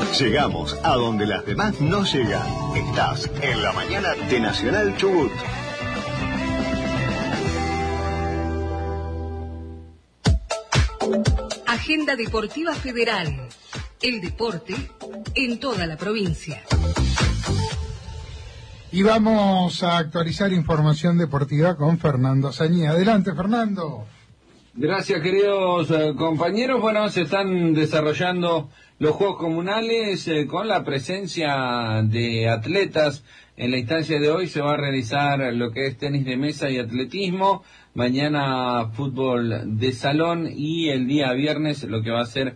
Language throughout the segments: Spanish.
Llegamos a donde las demás no llegan. Estás en la mañana de Nacional Chubut. Agenda Deportiva Federal. El deporte en toda la provincia. Y vamos a actualizar información deportiva con Fernando Sañí. Adelante, Fernando. Gracias, queridos compañeros. Bueno, se están desarrollando los Juegos Comunales con la presencia de atletas. En la instancia de hoy se va a realizar lo que es tenis de mesa y atletismo. Mañana fútbol de salón y el día viernes lo que va a ser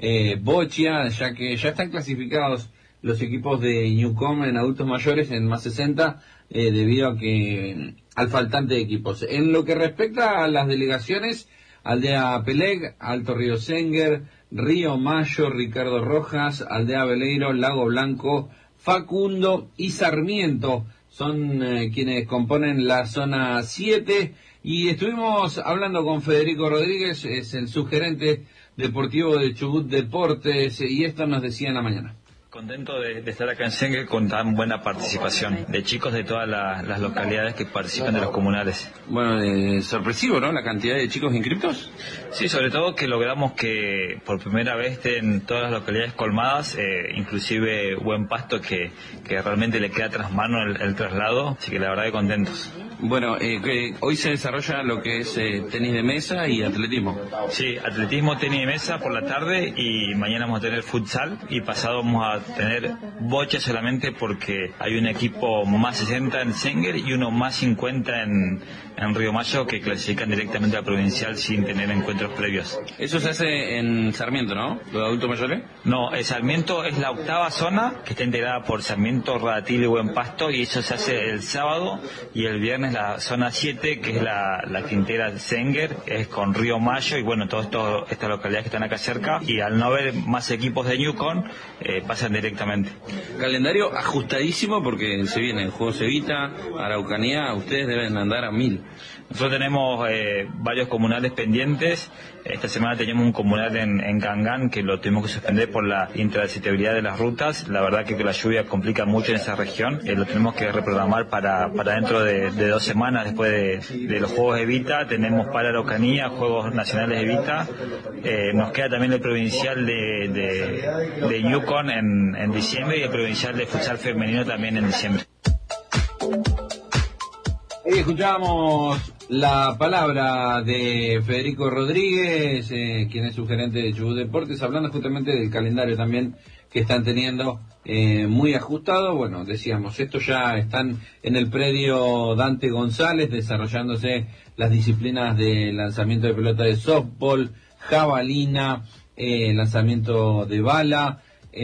bocha, ya que ya están clasificados los equipos de Newcom en adultos mayores en más 60 debido a que al faltante de equipos. En lo que respecta a las delegaciones, Aldea Peleg, Alto Río Senger, Río Mayo, Ricardo Rojas, Aldea Veleiro, Lago Blanco, Facundo y Sarmiento son quienes componen la zona 7, y estuvimos hablando con Federico Rodríguez, es el subgerente deportivo de Chubut Deportes, y esto nos decía en la mañana. Contento de estar acá en Sengue con tan buena participación de chicos de todas las localidades que participan de los comunales. Bueno, sorpresivo, ¿no? La cantidad de chicos inscriptos. Sí, sobre todo que logramos que por primera vez estén todas las localidades colmadas, inclusive Buen Pasto que realmente le queda tras mano el traslado, así que la verdad que contentos. Bueno, hoy se desarrolla lo que es tenis de mesa y atletismo. Sí, atletismo, tenis de mesa por la tarde, y mañana vamos a tener futsal, y pasado vamos a tener bocha solamente porque hay un equipo más 60 en Senger y uno más 50 en Río Mayo que clasifican directamente a provincial sin tener encuentros previos. Eso se hace en Sarmiento, ¿no? ¿Los adultos mayores? No, Sarmiento es la octava zona que está integrada por Sarmiento, Radatil y Buen Pasto, y eso se hace el sábado, y el viernes la zona 7, que es la que integra Senger, es con Río Mayo y bueno, todas estas localidades que están acá cerca, y al no haber más equipos de Newcom, pasan directamente. Calendario ajustadísimo porque se vienen Juegos Evita, Araucanía, ustedes deben andar a 1000. Nosotros tenemos varios comunales pendientes. Esta semana teníamos un comunal en Gangán que lo tuvimos que suspender por la intransitabilidad de las rutas. La verdad que la lluvia complica mucho en esa región. Lo tenemos que reprogramar para dentro de 2 semanas después de los Juegos Evita. Tenemos para Araucanía, Juegos Nacionales Evita. Nos queda también el provincial de Yukon en diciembre, y el provincial de futsal femenino también en diciembre. Hoy escuchábamos la palabra de Federico Rodríguez, quien es subgerente de Chubut Deportes, hablando justamente del calendario también que están teniendo muy ajustado. Bueno, decíamos, estos ya están en el predio Dante González, desarrollándose las disciplinas de lanzamiento de pelota de softball, jabalina, lanzamiento de bala,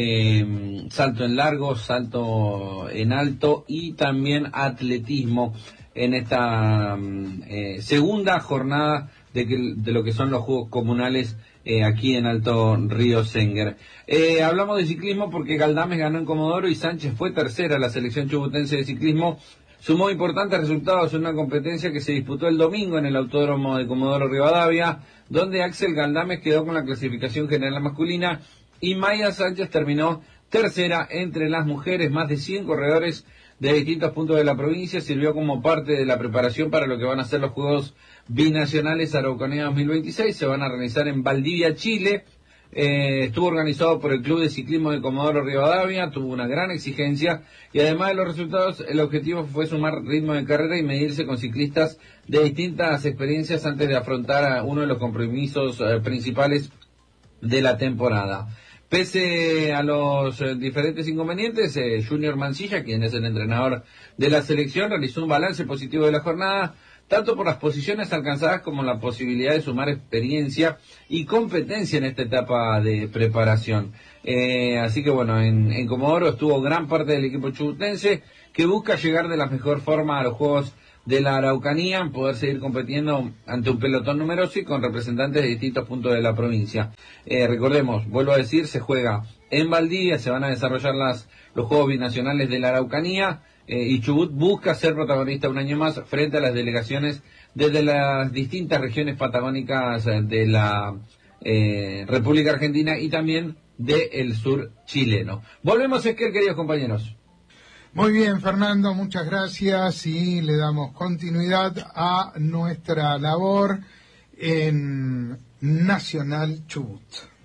salto en largo, salto en alto y también atletismo en esta segunda jornada de lo que son los Juegos Comunales aquí en Alto Río Senger. Hablamos de ciclismo porque Galdames ganó en Comodoro y Sánchez fue tercera. La selección chubutense de ciclismo sumó importantes resultados en una competencia que se disputó el domingo en el Autódromo de Comodoro Rivadavia, donde Axel Galdames quedó con la clasificación general masculina y Maya Sánchez terminó tercera entre las mujeres. Más de 100 corredores de distintos puntos de la provincia sirvió como parte de la preparación para lo que van a ser los Juegos Binacionales Araucanía 2026. Se van a realizar en Valdivia, Chile. Estuvo organizado por el Club de Ciclismo de Comodoro Rivadavia, tuvo una gran exigencia y además de los resultados, el objetivo fue sumar ritmo de carrera y medirse con ciclistas de distintas experiencias antes de afrontar a uno de los compromisos principales de la temporada. Pese a los diferentes inconvenientes, Junior Mancilla, quien es el entrenador de la selección, realizó un balance positivo de la jornada, tanto por las posiciones alcanzadas como la posibilidad de sumar experiencia y competencia en esta etapa de preparación. Así que bueno, en Comodoro estuvo gran parte del equipo chubutense que busca llegar de la mejor forma a los Juegos de la Araucanía, poder seguir compitiendo ante un pelotón numeroso y con representantes de distintos puntos de la provincia. Recordemos, vuelvo a decir, se juega en Valdivia, se van a desarrollar los Juegos Binacionales de la Araucanía, y Chubut busca ser protagonista un año más frente a las delegaciones desde las distintas regiones patagónicas de la República Argentina y también del sur chileno. Volvemos a Esquel, queridos compañeros. Muy bien, Fernando, muchas gracias y le damos continuidad a nuestra labor en Nacional Chubut.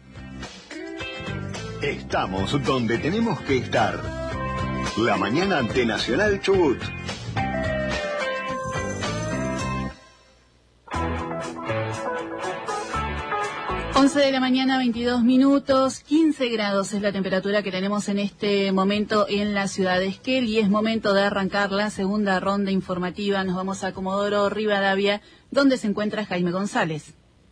Estamos donde tenemos que estar. La mañana de Nacional Chubut. De la mañana, 22 minutos, 15 grados es la temperatura que tenemos en este momento en la ciudad de Esquel y es momento de arrancar la segunda ronda informativa. Nos vamos a Comodoro Rivadavia, donde se encuentra Jaime González.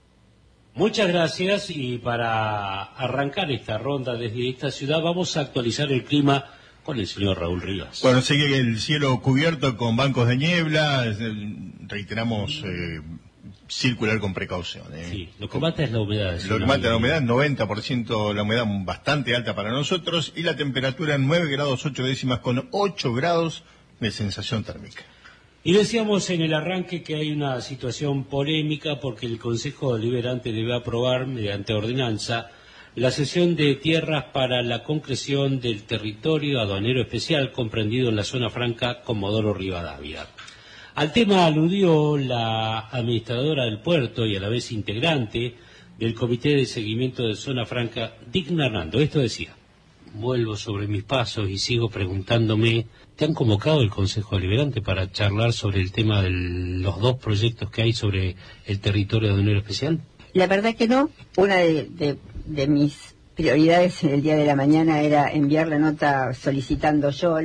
Muchas gracias, y para arrancar esta ronda desde esta ciudad vamos a actualizar el clima con el señor Raúl Rivas. Bueno, sigue el cielo cubierto con bancos de niebla, reiteramos circular con precaución. Sí, lo que mata es la humedad. Lo que mata es la humedad, 90% la humedad bastante alta para nosotros, y la temperatura 9 grados 8 décimas con 8 grados de sensación térmica. Y decíamos en el arranque que hay una situación polémica porque el Consejo Deliberante debe aprobar mediante ordenanza la cesión de tierras para la concreción del territorio aduanero especial comprendido en la zona franca Comodoro Rivadavia. Al tema aludió la administradora del puerto y a la vez integrante del Comité de Seguimiento de Zona Franca, Digna Hernando. Esto decía: vuelvo sobre mis pasos y sigo preguntándome, ¿te han convocado el Consejo Deliberante para charlar sobre el tema de los dos proyectos que hay sobre el territorio aduanero especial? La verdad que no. Una de mis prioridades en el día de la mañana era enviar la nota solicitando yo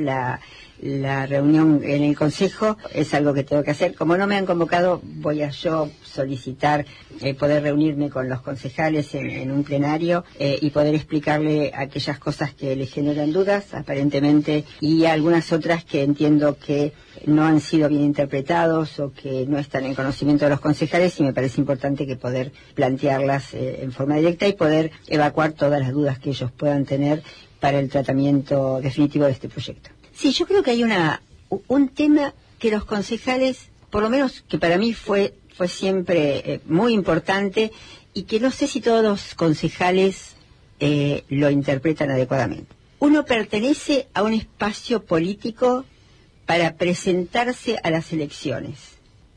la reunión en el Consejo. Es algo que tengo que hacer. Como no me han convocado, voy a yo solicitar poder reunirme con los concejales en un plenario y poder explicarle aquellas cosas que les generan dudas, aparentemente, y algunas otras que entiendo que no han sido bien interpretados o que no están en conocimiento de los concejales, y me parece importante que poder plantearlas en forma directa y poder evacuar todas las dudas que ellos puedan tener para el tratamiento definitivo de este proyecto. Sí, yo creo que hay un tema que los concejales, por lo menos que para mí fue siempre muy importante, y que no sé si todos los concejales lo interpretan adecuadamente. Uno pertenece a un espacio político para presentarse a las elecciones,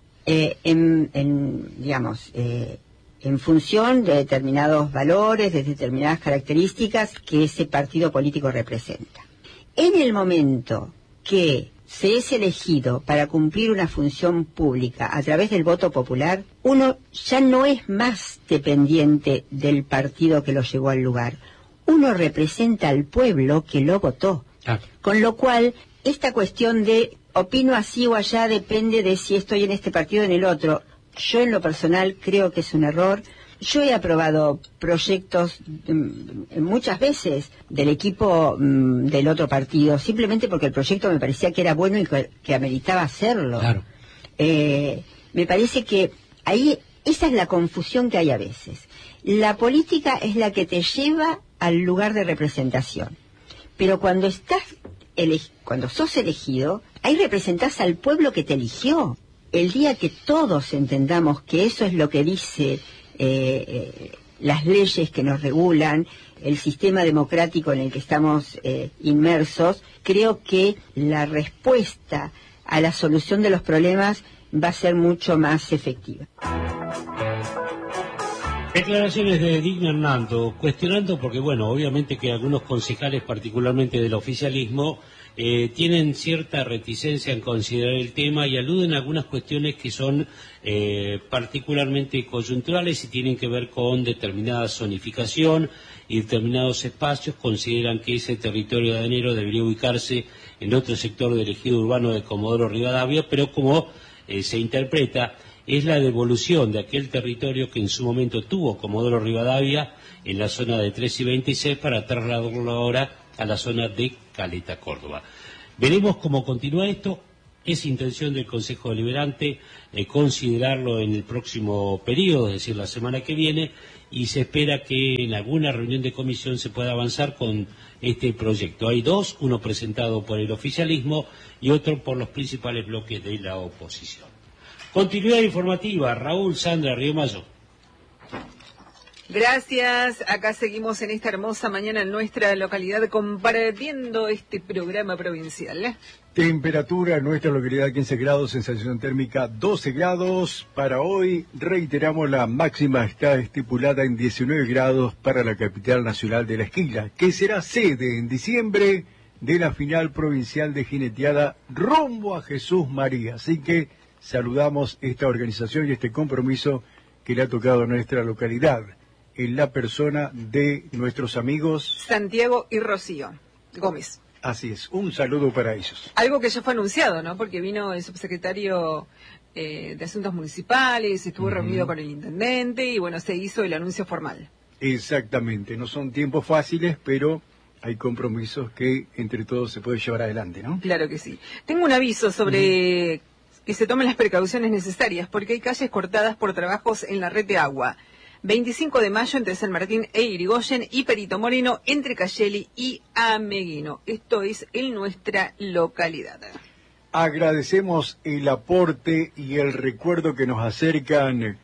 en función de determinados valores, de determinadas características que ese partido político representa. En el momento que se es elegido para cumplir una función pública a través del voto popular, uno ya no es más dependiente del partido que lo llevó al lugar. Uno representa al pueblo que lo votó. Con lo cual, esta cuestión de opino así o allá depende de si estoy en este partido o en el otro, yo en lo personal creo que es un error. Yo he aprobado proyectos muchas veces del equipo del otro partido, simplemente porque el proyecto me parecía que era bueno y que ameritaba hacerlo. Claro. Me parece que ahí esa es la confusión que hay a veces. La política es la que te lleva al lugar de representación, pero cuando cuando sos elegido, ahí representás al pueblo que te eligió. El día que todos entendamos que eso es lo que dice las leyes que nos regulan, el sistema democrático en el que estamos inmersos, creo que la respuesta a la solución de los problemas va a ser mucho más efectiva. Declaraciones de Digna Hernando, cuestionando porque, bueno, obviamente que algunos concejales, particularmente del oficialismo, tienen cierta reticencia en considerar el tema y aluden a algunas cuestiones que son particularmente coyunturales y tienen que ver con determinada zonificación y determinados espacios. Consideran que ese territorio aduanero debería ubicarse en otro sector del ejido urbano de Comodoro Rivadavia, pero como se interpreta, es la devolución de aquel territorio que en su momento tuvo Comodoro Rivadavia en la zona de 3 y 26 para trasladarlo ahora a la zona de Caleta, Córdoba. Veremos cómo continúa esto. Es intención del Consejo Deliberante considerarlo en el próximo periodo, es decir, la semana que viene, y se espera que en alguna reunión de comisión se pueda avanzar con este proyecto. Hay dos, uno presentado por el oficialismo y otro por los principales bloques de la oposición. Continuidad informativa, Raúl, Sandra, Río Mayo. Gracias, acá seguimos en esta hermosa mañana en nuestra localidad compartiendo este programa provincial. Temperatura en nuestra localidad 15 grados, sensación térmica 12 grados. Para hoy, reiteramos, la máxima está estipulada en 19 grados para la capital nacional de La Esquila, que será sede en diciembre de la final provincial de jineteada rumbo a Jesús María. Así que saludamos esta organización y este compromiso que le ha tocado a nuestra localidad, en la persona de nuestros amigos Santiago y Rocío Gómez. Así es, un saludo para ellos. Algo que ya fue anunciado, ¿no? Porque vino el subsecretario de Asuntos Municipales, estuvo reunido con el intendente y bueno, se hizo el anuncio formal. Exactamente, no son tiempos fáciles, pero hay compromisos que entre todos se puede llevar adelante, ¿no? Claro que sí. Tengo un aviso sobre que se tomen las precauciones necesarias porque hay calles cortadas por trabajos en la red de agua. 25 de mayo entre San Martín e Irigoyen y Perito Moreno entre Cayeli y Ameguino. Esto es en nuestra localidad. Agradecemos el aporte y el recuerdo que nos acercan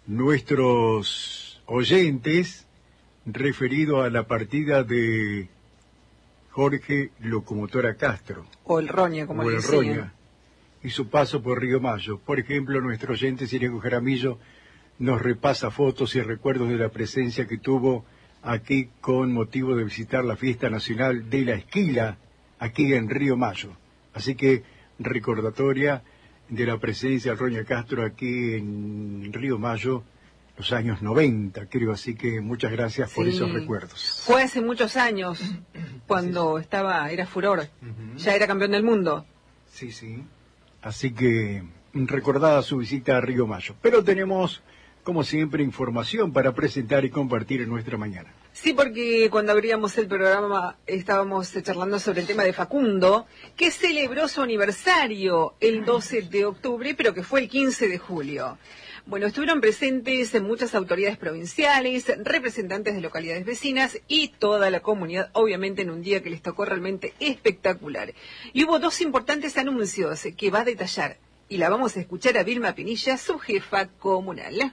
nuestros oyentes referido a la partida de Jorge Locomotora Castro. O el Roña, como le decían. Roña, y su paso por Río Mayo. Por ejemplo, nuestro oyente Siriaco Jaramillo nos repasa fotos y recuerdos de la presencia que tuvo aquí con motivo de visitar la fiesta nacional de La Esquila, aquí en Río Mayo. Así que recordatoria de la presencia del Roña Castro aquí en Río Mayo, los años 90, creo. Así que muchas gracias por esos recuerdos. Fue hace muchos años, cuando era furor, ya era campeón del mundo. Sí, sí. Así que recordada su visita a Río Mayo. Pero tenemos, como siempre, información para presentar y compartir en nuestra mañana. Sí, porque cuando abríamos el programa estábamos charlando sobre el tema de Facundo, que celebró su aniversario el 12 de octubre, pero que fue el 15 de julio. Bueno, estuvieron presentes muchas autoridades provinciales, representantes de localidades vecinas y toda la comunidad, obviamente en un día que les tocó realmente espectacular. Y hubo dos importantes anuncios que va a detallar, y la vamos a escuchar a Vilma Pinilla, su jefa comunal.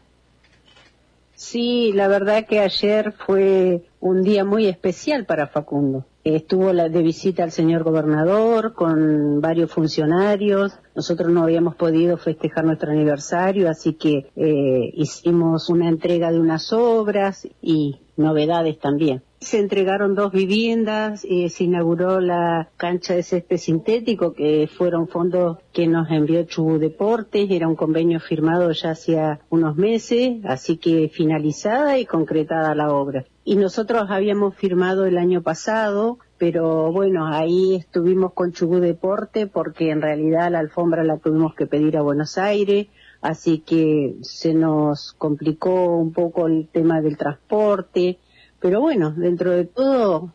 Sí, la verdad que ayer fue un día muy especial para Facundo. Estuvo de visita al señor gobernador con varios funcionarios. Nosotros no habíamos podido festejar nuestro aniversario, así que hicimos una entrega de unas obras y novedades también. Se entregaron 2 viviendas, se inauguró la cancha de césped sintético, que fueron fondos que nos envió Chubut Deportes, era un convenio firmado ya hacía unos meses, así que finalizada y concretada la obra. Y nosotros habíamos firmado el año pasado, pero bueno, ahí estuvimos con Chubut Deporte porque en realidad la alfombra la tuvimos que pedir a Buenos Aires, así que se nos complicó un poco el tema del transporte. Pero bueno, dentro de todo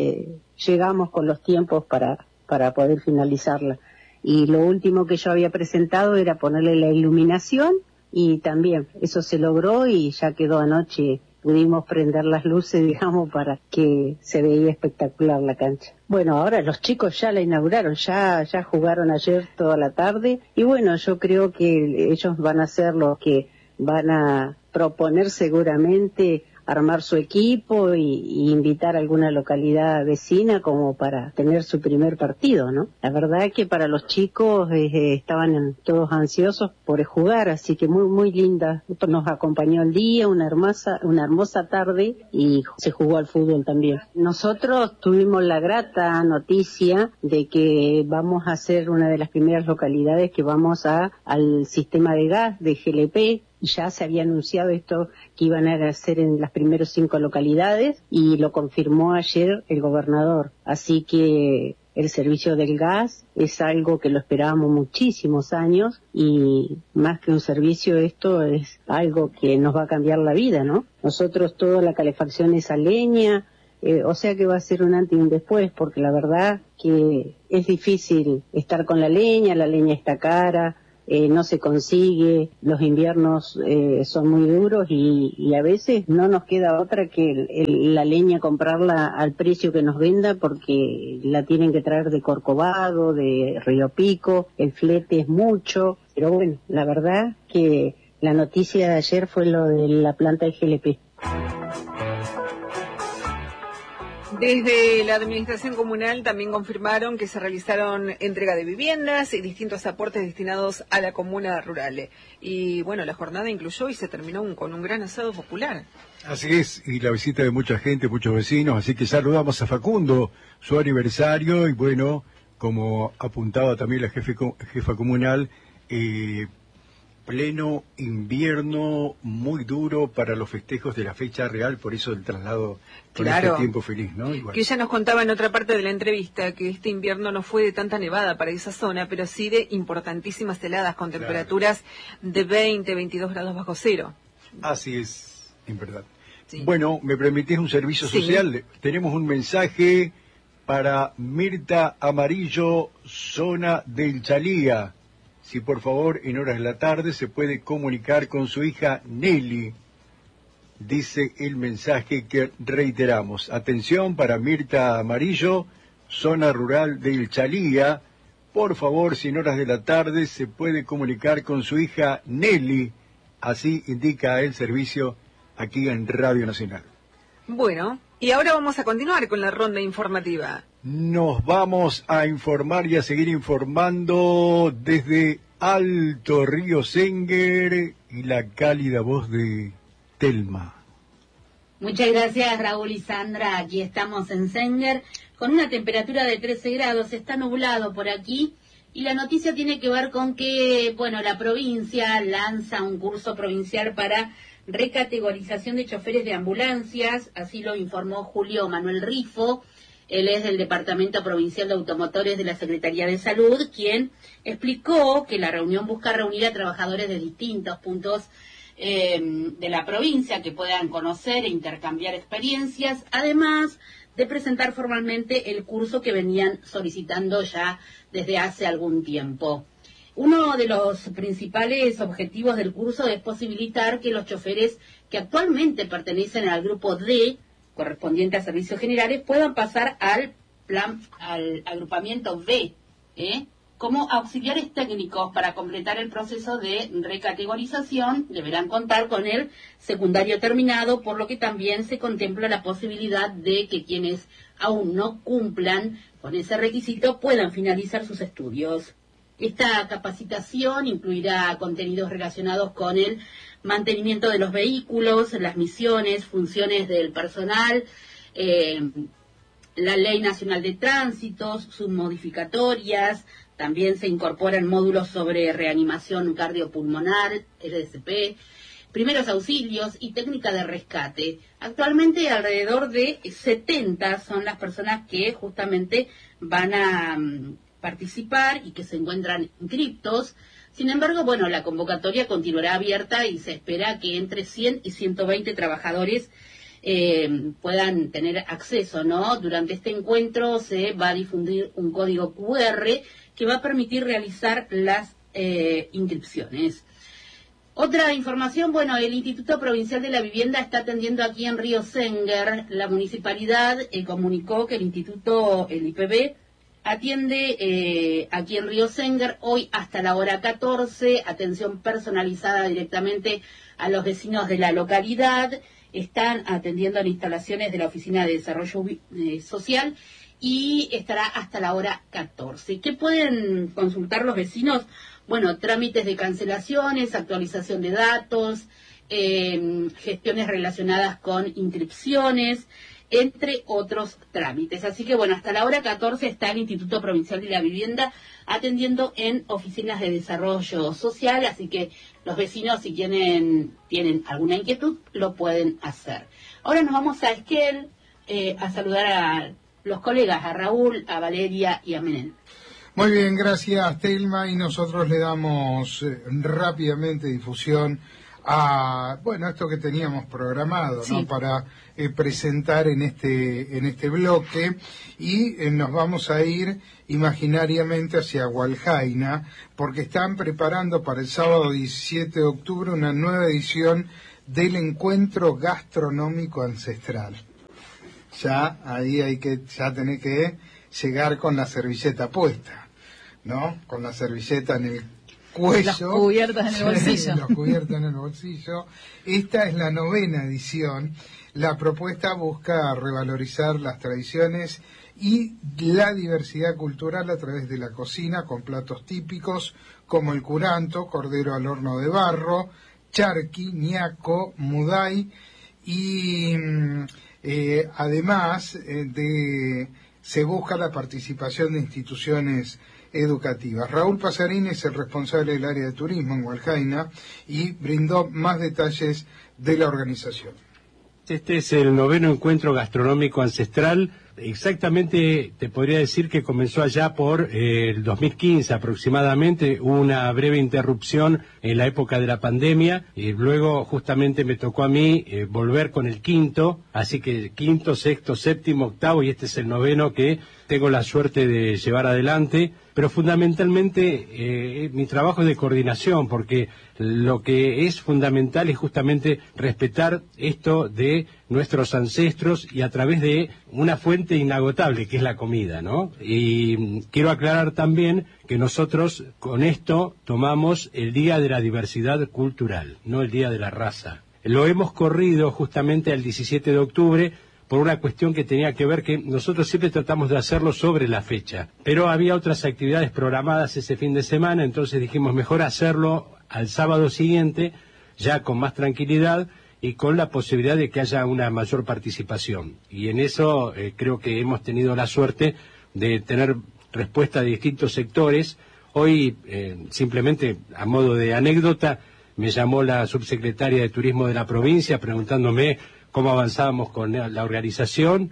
llegamos con los tiempos para poder finalizarla. Y lo último que yo había presentado era ponerle la iluminación y también eso se logró y ya quedó anoche. Pudimos prender las luces, digamos, para que se veía espectacular la cancha. Bueno, ahora los chicos ya la inauguraron, ya jugaron ayer toda la tarde y bueno, yo creo que ellos van a ser los que van a proponer seguramente armar su equipo y invitar a alguna localidad vecina como para tener su primer partido, ¿no? La verdad es que para los chicos estaban todos ansiosos por jugar, así que muy muy linda. Nos acompañó el día, una hermosa tarde y se jugó al fútbol también. Nosotros tuvimos la grata noticia de que vamos a ser una de las primeras localidades que vamos al sistema de gas de GLP. Ya se había anunciado esto que iban a ser en las primeras 5 localidades y lo confirmó ayer el gobernador. Así que el servicio del gas es algo que lo esperábamos muchísimos años y más que un servicio esto es algo que nos va a cambiar la vida, ¿no? Nosotros toda la calefacción es a leña, o sea que va a ser un antes y un después porque la verdad que es difícil estar con la leña está cara. No se consigue, los inviernos son muy duros y a veces no nos queda otra que la leña comprarla al precio que nos venda porque la tienen que traer de Corcovado, de Río Pico, el flete es mucho, pero bueno, la verdad que la noticia de ayer fue lo de la planta de GLP. Desde la administración comunal también confirmaron que se realizaron entrega de viviendas y distintos aportes destinados a la comuna rural. Y bueno, la jornada incluyó y se terminó con un gran asado popular. Así es, y la visita de mucha gente, muchos vecinos, así que saludamos a Facundo, su aniversario, y bueno, como apuntaba también la jefa comunal, pleno invierno muy duro para los festejos de la fecha real, por eso el traslado con Claro. este tiempo feliz, ¿no? Igual. Que ella nos contaba en otra parte de la entrevista que este invierno no fue de tanta nevada para esa zona, pero sí de importantísimas heladas con Claro. temperaturas de 20, 22 grados bajo cero. Así es, en verdad. Sí. Bueno, ¿me permitís un servicio Sí. social? Tenemos un mensaje para Mirta Amarillo, zona del Chalía. Si por favor en horas de la tarde se puede comunicar con su hija Nelly, dice el mensaje que reiteramos. Atención para Mirta Amarillo, zona rural del Chalía. Por favor, si en horas de la tarde se puede comunicar con su hija Nelly, así indica el servicio aquí en Radio Nacional. Bueno, y ahora vamos a continuar con la ronda informativa. Nos vamos a informar y a seguir informando desde Alto Río Senguer y la cálida voz de Telma. Muchas gracias, Raúl y Sandra. Aquí estamos en Senguer con una temperatura de 13 grados. Está nublado por aquí y la noticia tiene que ver con que, bueno, la provincia lanza un curso provincial para recategorización de choferes de ambulancias. Así lo informó Julio Manuel Rifo. Él es del Departamento Provincial de Automotores de la Secretaría de Salud, quien explicó que la reunión busca reunir a trabajadores de distintos puntos de la provincia que puedan conocer e intercambiar experiencias, además de presentar formalmente el curso que venían solicitando ya desde hace algún tiempo. Uno de los principales objetivos del curso es posibilitar que los choferes que actualmente pertenecen al grupo D, correspondiente a servicios generales, puedan pasar al agrupamiento B, como auxiliares técnicos. Para completar el proceso de recategorización deberán contar con el secundario terminado, por lo que también se contempla la posibilidad de que quienes aún no cumplan con ese requisito puedan finalizar sus estudios. Esta capacitación incluirá contenidos relacionados con el mantenimiento de los vehículos, las misiones, funciones del personal, la Ley Nacional de Tránsitos, sus modificatorias. También se incorporan módulos sobre reanimación cardiopulmonar, RSP, primeros auxilios y técnica de rescate. Actualmente alrededor de 70 son las personas que justamente van a participar y que se encuentran inscriptos. Sin embargo, bueno, la convocatoria continuará abierta y se espera que entre 100 y 120 trabajadores puedan tener acceso, ¿no? Durante este encuentro se va a difundir un código QR que va a permitir realizar las inscripciones. Otra información, bueno, el Instituto Provincial de la Vivienda está atendiendo aquí en Río Senguer. La municipalidad comunicó que el instituto, el IPB, atiende aquí en Río Senguer hoy hasta la hora 14, atención personalizada directamente a los vecinos de la localidad. Están atendiendo en instalaciones de la Oficina de Desarrollo Social y estará hasta la hora 14. ¿Qué pueden consultar los vecinos? Bueno, trámites de cancelaciones, actualización de datos, gestiones relacionadas con inscripciones, entre otros trámites. Así que bueno, hasta la hora 14 está el Instituto Provincial de la Vivienda atendiendo en oficinas de desarrollo social, así que los vecinos, si tienen alguna inquietud, lo pueden hacer. Ahora nos vamos a Esquel a saludar a los colegas, a Raúl, a Valeria y a Menel. Muy bien, gracias Telma, y nosotros le damos rápidamente difusión a, bueno, esto que teníamos programado, sí, ¿no? Para presentar en este bloque, y nos vamos a ir imaginariamente hacia Hualjaina, porque están preparando para el sábado 17 de octubre una nueva edición del Encuentro Gastronómico Ancestral. Ya ahí ya tenés que llegar con la servilleta puesta, ¿no? Con la servilleta cuello. Las cubiertas en el bolsillo. Los cubiertos en el bolsillo. Esta es la 9ª edición. La propuesta busca revalorizar las tradiciones y la diversidad cultural a través de la cocina, con platos típicos como el curanto, cordero al horno de barro, charqui, ñaco, muday, y además se busca la participación de instituciones educativas. Raúl Pasarín es el responsable del área de turismo en Hualjaina y brindó más detalles de la organización. Este es el 9º encuentro gastronómico ancestral. Exactamente te podría decir que comenzó allá por el 2015 aproximadamente. Hubo una breve interrupción en la época de la pandemia y luego justamente me tocó a mí volver con el 5º, así que 5º, 6º, 7º, 8º y este es el 9º que tengo la suerte de llevar adelante. Pero fundamentalmente mi trabajo es de coordinación, porque lo que es fundamental es justamente respetar esto de nuestros ancestros y a través de una fuente inagotable que es la comida, ¿no? Y quiero aclarar también que nosotros con esto tomamos el Día de la Diversidad Cultural, no el Día de la Raza. Lo hemos corrido justamente al 17 de octubre, por una cuestión que tenía que ver que nosotros siempre tratamos de hacerlo sobre la fecha, pero había otras actividades programadas ese fin de semana, entonces dijimos mejor hacerlo al sábado siguiente, ya con más tranquilidad y con la posibilidad de que haya una mayor participación. Y en eso creo que hemos tenido la suerte de tener respuesta de distintos sectores. Hoy, simplemente a modo de anécdota, me llamó la subsecretaria de Turismo de la provincia preguntándome cómo avanzábamos con la organización,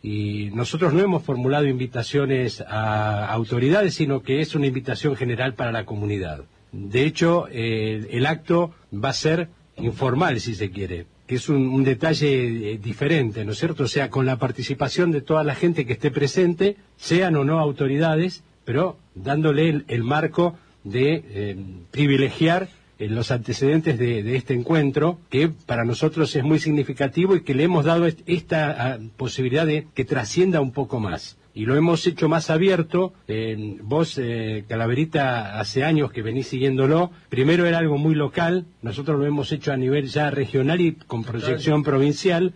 y nosotros no hemos formulado invitaciones a autoridades, sino que es una invitación general para la comunidad. De hecho, el acto va a ser informal, si se quiere, que es un detalle diferente, ¿no es cierto? O sea, con la participación de toda la gente que esté presente, sean o no autoridades, pero dándole el marco de privilegiar los antecedentes de este encuentro, que para nosotros es muy significativo y que le hemos dado esta posibilidad de que trascienda un poco más. Y lo hemos hecho más abierto. Vos, Calaverita, hace años que venís siguiéndolo. Primero era algo muy local, nosotros lo hemos hecho a nivel ya regional y con proyección provincial.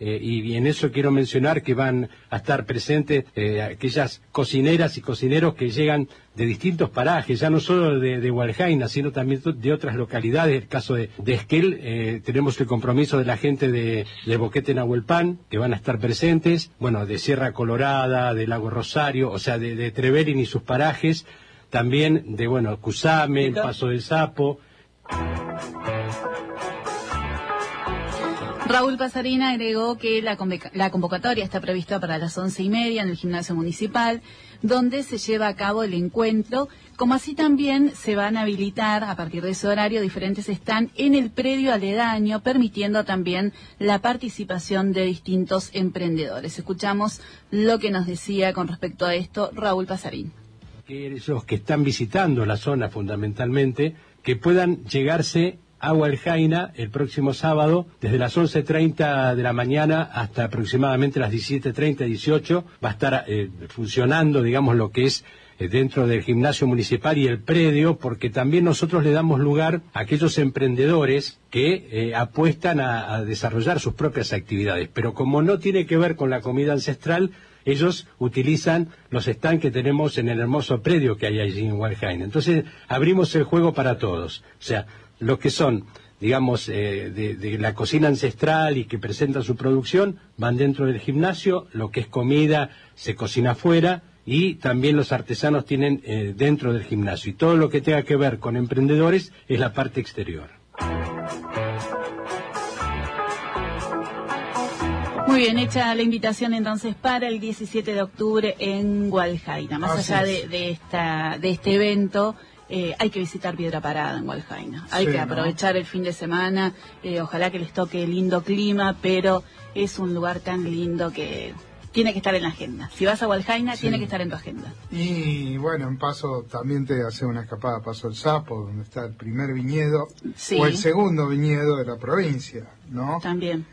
Y en eso quiero mencionar que van a estar presentes aquellas cocineras y cocineros que llegan de distintos parajes, ya no solo de Hualjaina, sino también de otras localidades. El caso de Esquel, tenemos el compromiso de la gente de Boquete Nahuelpan, que van a estar presentes, bueno, de Sierra Colorada, de Lago Rosario, o sea, de Trevelin y sus parajes, también de, bueno, Cusame, el Paso del Sapo. Raúl Pasarín agregó que la convocatoria está prevista para las 11:30 en el gimnasio municipal, donde se lleva a cabo el encuentro, como así también se van a habilitar a partir de ese horario diferentes stands en el predio aledaño, permitiendo también la participación de distintos emprendedores. Escuchamos lo que nos decía con respecto a esto Raúl Pasarín. Esos que están visitando la zona fundamentalmente, que puedan llegarse a Hualjaina el próximo sábado, desde las 11:30 de la mañana hasta aproximadamente las 17:30, 18, va a estar funcionando, digamos, lo que es dentro del gimnasio municipal y el predio, porque también nosotros le damos lugar a aquellos emprendedores que apuestan a desarrollar sus propias actividades, pero como no tiene que ver con la comida ancestral, ellos utilizan los stands que tenemos en el hermoso predio que hay allí en Hualjaina. Entonces abrimos el juego para todos, o sea, los que son, digamos, de la cocina ancestral y que presentan su producción, van dentro del gimnasio, lo que es comida se cocina afuera, y también los artesanos tienen dentro del gimnasio. Y todo lo que tenga que ver con emprendedores es la parte exterior. Muy bien, hecha la invitación entonces para el 17 de octubre en Hualjaina. Más allá de este evento, hay que visitar Piedra Parada en Hualjaina. Hay que aprovechar el fin de semana. Ojalá que les toque lindo clima, pero es un lugar tan lindo que tiene que estar en la agenda. Si vas a Hualjaina, tiene que estar en tu agenda. Y bueno, en Paso también te hace una escapada a Paso del Sapo, donde está el primer viñedo, o el segundo viñedo de la provincia, ¿no? También.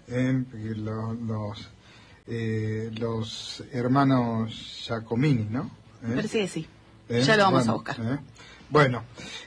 Los hermanos Giacomini, ¿no? Parece que sí. Ya lo vamos a buscar. Bueno,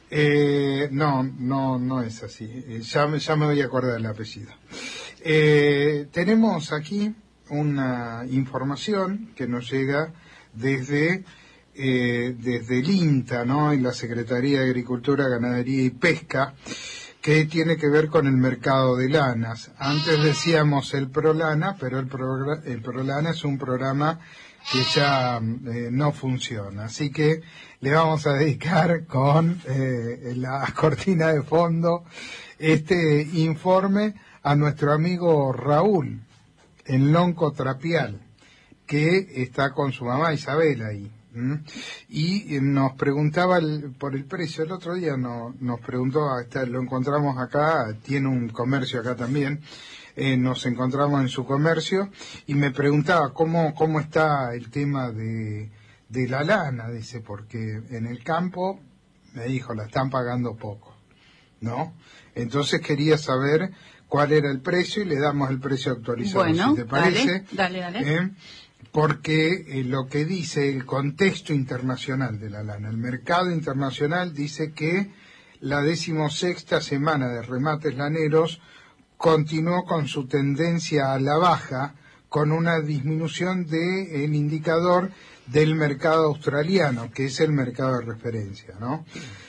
no es así. Ya me voy a acordar el apellido. Tenemos aquí una información que nos llega desde el INTA, ¿no? En la Secretaría de Agricultura, Ganadería y Pesca, que tiene que ver con el mercado de lanas. Antes decíamos el ProLana, pero el ProLana es un programa que ya no funciona. Así que le vamos a dedicar con la cortina de fondo este informe a nuestro amigo Raúl, en Lonco Trapial, que está con su mamá Isabel ahí. Y nos preguntaba por el precio. El otro día nos preguntó, lo encontramos acá, tiene un comercio acá también, nos encontramos en su comercio y me preguntaba cómo está el tema de la lana, dice, porque en el campo, me dijo, la están pagando poco, ¿no? Entonces quería saber cuál era el precio y le damos el precio actualizado, bueno, si te parece. Dale. Porque lo que dice el contexto internacional de la lana, el mercado internacional dice que la 16ª semana de remates laneros continuó con su tendencia a la baja, con una disminución del indicador del mercado australiano, que es el mercado de referencia, ¿no?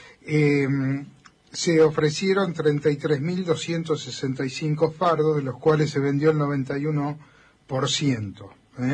Se ofrecieron 33.265 fardos, de los cuales se vendió el 91%.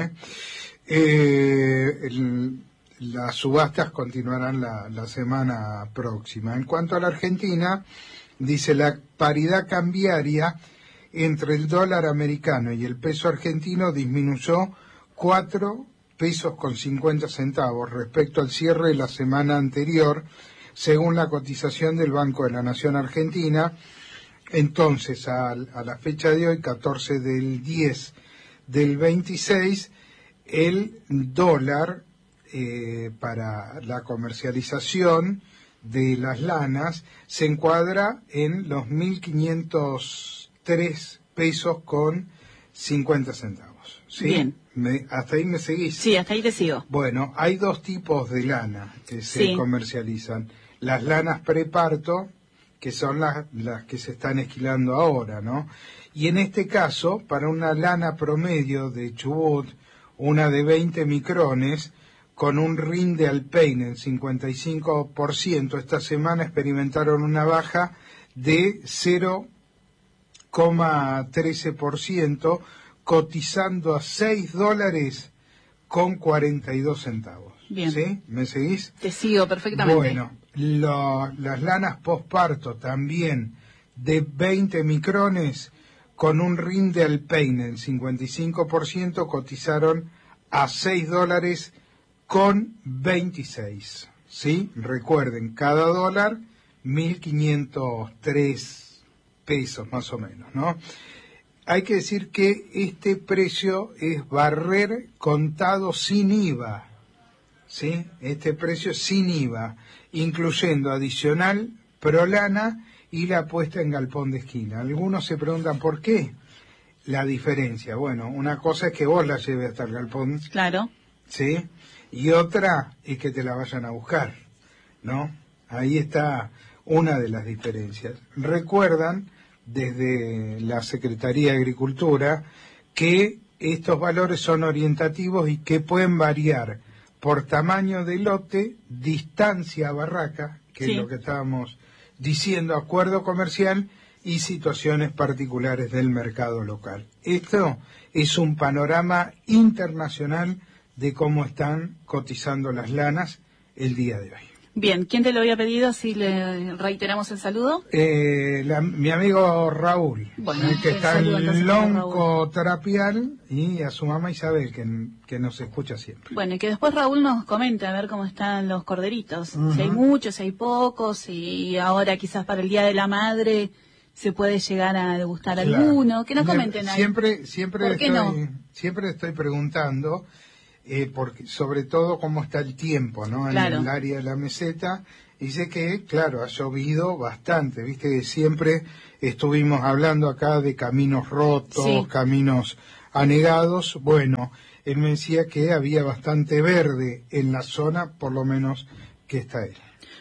Las subastas continuarán la semana próxima. En cuanto a la Argentina, dice, la paridad cambiaria entre el dólar americano y el peso argentino disminuyó 4 pesos con 50 centavos respecto al cierre de la semana anterior, según la cotización del Banco de la Nación Argentina. Entonces, a la fecha de hoy, 14 del 10 del 26, el dólar para la comercialización de las lanas se encuadra en los 1.503 pesos con 50 centavos. ¿Sí? Bien. ¿Hasta ahí me seguís? Sí, hasta ahí te sigo. Bueno, hay dos tipos de lana que se comercializan. Las lanas preparto, que son las que se están esquilando ahora, ¿no? Y en este caso, para una lana promedio de Chubut, una de 20 micrones, con un rinde alpeine en 55%, esta semana experimentaron una baja de 0,13%, cotizando a $6.42. Bien. ¿Sí? ¿Me seguís? Te sigo perfectamente. Bueno, las lanas postparto también de 20 micrones, con un rinde alpeine en 55%, cotizaron a $6.26. ¿Sí? Recuerden, cada dólar 1.503 pesos más o menos, ¿no? Hay que decir que este precio es barrer contado sin IVA, ¿sí? Este precio sin IVA, incluyendo adicional, ProLana y la puesta en galpón de esquina. Algunos se preguntan por qué la diferencia. Bueno, una cosa es que vos la lleves hasta el galpón. Claro. ¿Sí? Y otra es que te la vayan a buscar, ¿no? Ahí está una de las diferencias. Recuerdan, desde la Secretaría de Agricultura, que estos valores son orientativos y que pueden variar por tamaño de lote, distancia a barraca, que es lo que estábamos diciendo, acuerdo comercial y situaciones particulares del mercado local. Esto es un panorama internacional de cómo están cotizando las lanas el día de hoy. Bien, ¿quién te lo había pedido? Así le reiteramos el saludo. Mi amigo Raúl, bueno, que está en Lonco Trapial, y a su mamá Isabel, que nos escucha siempre. Bueno, y que después Raúl nos comente a ver cómo están los corderitos. Si hay muchos, si hay pocos, y ahora quizás para el Día de la Madre se puede llegar a degustar alguno. Que nos comenten ahí. Siempre estoy preguntando, porque sobre todo cómo está el tiempo, ¿no? En el área de la meseta, y sé que, claro, ha llovido bastante, viste que siempre estuvimos hablando acá de caminos rotos, caminos anegados. Bueno, él me decía que había bastante verde en la zona, por lo menos que está él.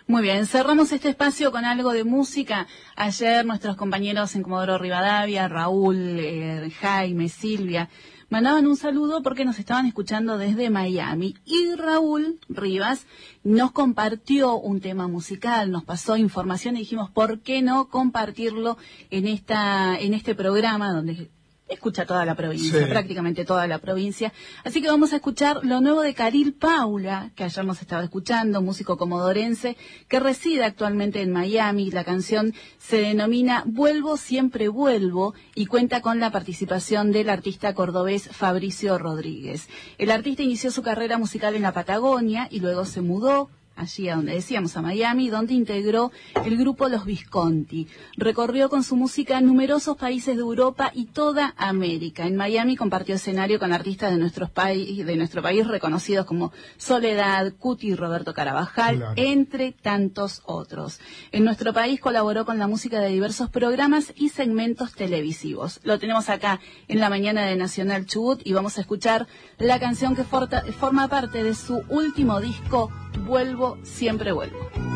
Muy bien, cerramos este espacio con algo de música. Ayer nuestros compañeros en Comodoro Rivadavia, Raúl, Jaime, Silvia, mandaban un saludo porque nos estaban escuchando desde Miami. Y Raúl Rivas nos compartió un tema musical, nos pasó información y dijimos, ¿por qué no compartirlo en este programa donde escucha toda la provincia, sí, prácticamente toda la provincia? Así que vamos a escuchar lo nuevo de Caril Paula, que ayer nos estaba escuchando, músico comodorense, que reside actualmente en Miami. La canción se denomina Vuelvo, siempre vuelvo, y cuenta con la participación del artista cordobés Fabricio Rodríguez. El artista inició su carrera musical en la Patagonia y luego se mudó allí a donde decíamos, a Miami, donde integró el grupo Los Visconti. Recorrió con su música numerosos países de Europa y toda América. En Miami compartió escenario con artistas de nuestro país reconocidos como Soledad, Cuti y Roberto Carabajal, claro, entre tantos otros. En nuestro país colaboró con la música de diversos programas y segmentos televisivos. Lo tenemos acá en la mañana de Nacional Chubut y vamos a escuchar la canción que forma parte de su último disco, Vuelvo, siempre vuelvo.